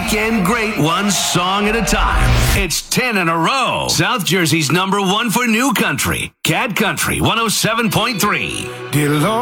weekend great one song at a time. It's 10 in a row. South Jersey's #1 for new country. Cat Country 107.3. Dear Lord.